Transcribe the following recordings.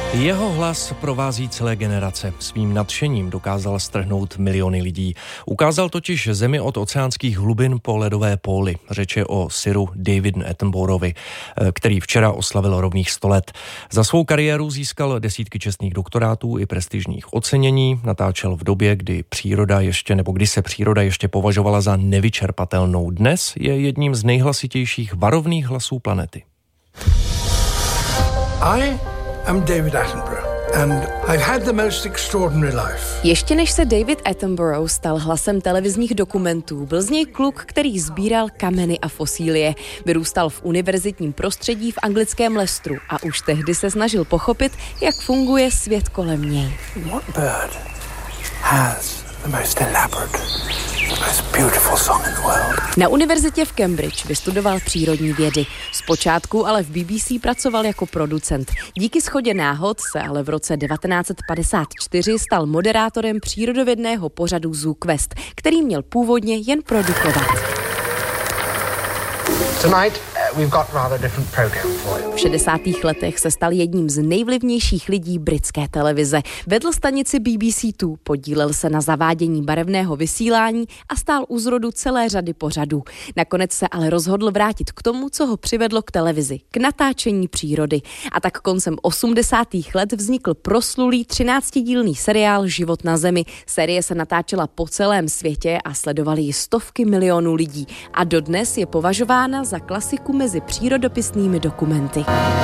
Jeho hlas provází celé generace. Svým nadšením dokázal strhnout miliony lidí. Ukázal totiž zemi od oceánských hlubin po ledové póly. Řeč je o Siru Davidu Attenboroughovi, který včera oslavil rovných 100 let. Za svou kariéru získal desítky čestných doktorátů i prestižních ocenění. Natáčel v době, kdy se příroda ještě považovala za nevyčerpatelnou. Dnes je jedním z nejhlasitějších varovných hlasů planety. I'm David Attenborough and I've had the most extraordinary life. Ještě než se David Attenborough stal hlasem televizních dokumentů, byl z něj kluk, který sbíral kameny a fosílie. Vyrůstal v univerzitním prostředí v anglickém Leicesteru a už tehdy se snažil pochopit, jak funguje svět kolem něj. What bird has the most elaborate, the most beautiful song in the world? Na univerzitě v Cambridge vystudoval přírodní vědy. Zpočátku ale v BBC pracoval jako producent. Díky shodě náhod se ale v roce 1954 stal moderátorem přírodovědného pořadu Zoo Quest, který měl původně jen produkovat. Tonight we've got rather different program for you. V 60. letech se stal jedním z nejvlivnějších lidí britské televize. Vedl stanici BBC2, podílel se na zavádění barevného vysílání a stál u zrodu celé řady pořadů. Nakonec se ale rozhodl vrátit k tomu, co ho přivedlo k televizi, k natáčení přírody. A tak koncem 80. let vznikl proslulý 13dílný seriál Život na Zemi. Série se natáčela po celém světě a sledovali ji stovky milionů lidí. A dodnes je považována za klasiku mezi přírodopisnými dokumenty.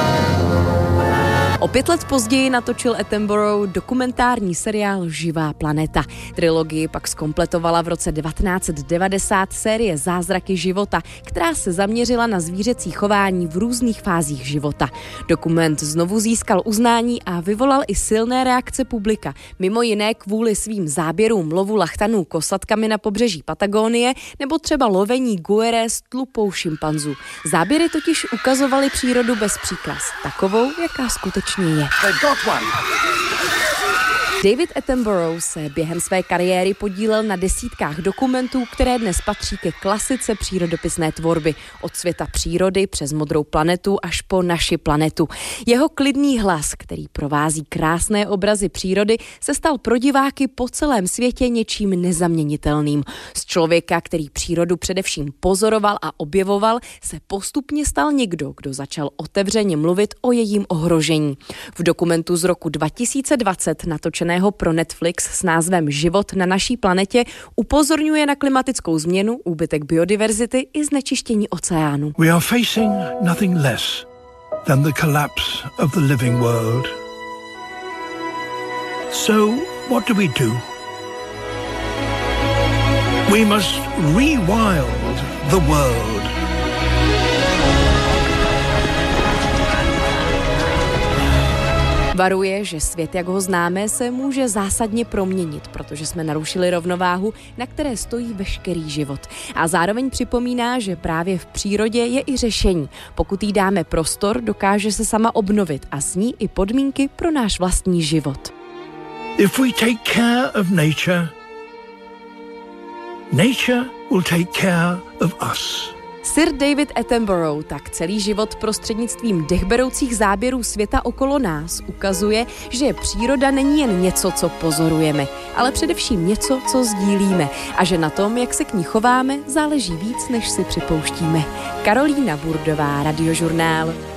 O 5 let později natočil Attenborough dokumentární seriál Živá planeta. Trilogii pak zkompletovala v roce 1990 série Zázraky života, která se zaměřila na zvířecí chování v různých fázích života. Dokument znovu získal uznání a vyvolal i silné reakce publika, mimo jiné kvůli svým záběrům lovu lachtanů kosatkami na pobřeží Patagonie nebo třeba lovení guere s tlupou šimpanzů. Záběry totiž ukazovaly přírodu bez příkras, takovou, jaká skutečně je. David Attenborough se během své kariéry podílel na desítkách dokumentů, které dnes patří ke klasice přírodopisné tvorby. Od světa přírody přes Modrou planetu až po Naši planetu. Jeho klidný hlas, který provází krásné obrazy přírody, se stal pro diváky po celém světě něčím nezaměnitelným. Z člověka, který přírodu především pozoroval a objevoval, se postupně stal někdo, kdo začal otevřeně mluvit o jejím ohrožení. V dokumentu z roku 2020 natočeného pro Netflix s názvem Život na naší planetě upozorňuje na klimatickou změnu, úbytek biodiverzity i znečištění oceánu. We are facing nothing less than the collapse of the living world. So what do? We must rewild the world. Varuje, že svět, jak ho známe, se může zásadně proměnit, protože jsme narušili rovnováhu, na které stojí veškerý život. A zároveň připomíná, že právě v přírodě je i řešení. Pokud jí dáme prostor, dokáže se sama obnovit a s ní i podmínky pro náš vlastní život. If we take care of nature, nature will take care of us. Sir David Attenborough tak celý život prostřednictvím dechberoucích záběrů světa okolo nás ukazuje, že příroda není jen něco, co pozorujeme, ale především něco, co sdílíme a že na tom, jak se k ní chováme, záleží víc, než si připouštíme. Karolína Burdová, Radiožurnál.